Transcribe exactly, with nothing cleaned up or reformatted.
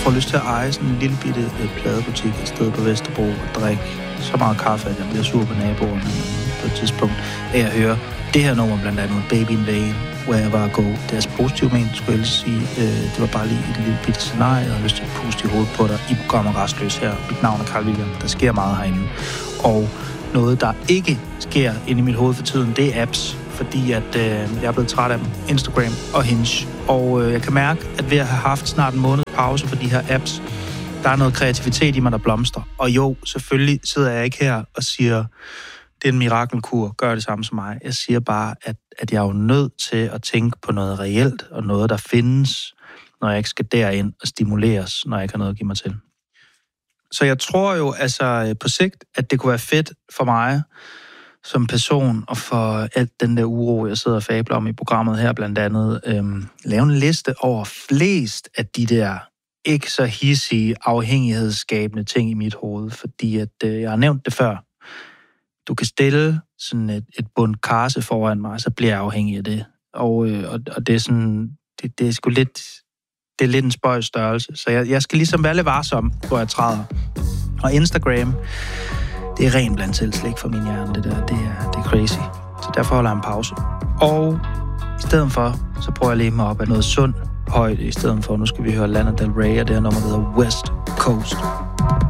får lyst til at eje sådan en lille bitte øh, pladebutik et sted på Vesterbro og drikke så meget kaffe, at jeg bliver sur på naboerne på et tidspunkt af at høre det her nummer, blandt andet Baby in Vain, Wherever I Go. Det er altså positivt ment, skulle jeg sige. Øh, det var bare lige et lille bitte scenarie, jeg har lyst til at puste i hovedet på dig i programmet Rastløs her. Mit navn er Carl William. Der sker meget herinde. Og noget, der ikke sker inde i mit hoved for tiden, det er apps, fordi at øh, jeg er blevet træt af dem. Instagram og Hinge. Og øh, jeg kan mærke, at ved at have haft snart en måned pause for de her apps, der er noget kreativitet i mig, der blomstrer. Og jo, selvfølgelig sidder jeg ikke her og siger, det er en mirakelkur, gør det samme som mig. Jeg siger bare, at, at jeg er jo nødt til at tænke på noget reelt, og noget, der findes, når jeg ikke skal derind og stimuleres, når jeg ikke har noget at give mig til. Så jeg tror jo altså på sigt, at det kunne være fedt for mig som person, og for alt den der uro, jeg sidder og fabler om i programmet her, blandt andet, øhm, lave en liste over flest af de der ikke så hissige, afhængighedsskabende ting i mit hoved, fordi at, øh, jeg har nævnt det før. Du kan stille sådan et, et bund karse foran mig, så bliver jeg afhængig af det. Og, øh, og, og det er sådan, det, det er sgu lidt, det er lidt en spøjs størrelse. Så jeg, jeg skal ligesom være lidt varsom, hvor jeg træder. Og Instagram, det er rent blandt selv slik for min hjerne, det der. Det er, det er crazy. Så derfor holder jeg en pause. Og i stedet for, så prøver jeg at leve mig op af noget sundt højde, i stedet for, nu skal vi høre Lana Del Rey, og det her nummer, der hedder West Coast.